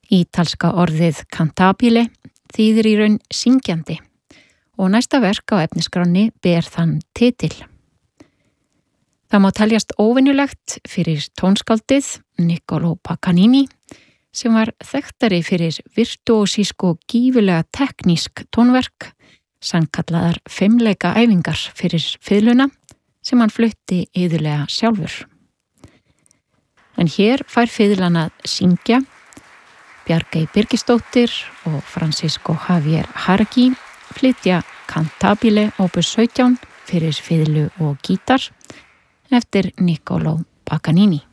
Ítalska orðið cantabile þýðir í raun syngjandi og næsta verk á efnisskráni ber þann titil. Það má teljast óvenjulegt fyrir tónskáldið Niccolò Paganini sem var þekktari fyrir virtuósísk og gífurlega teknísk tónverk, sannkallaðar fimleika æfingar fyrir fiðluna sem hann flutti iðulega sjálfur. En hér fær fiðlan að syngja. Bjargey Birgisdóttir og Francisco Javier Hargi flytja Cantabile opus 17 fyrir fiðlu og gítar eftir Niccolò Paganini.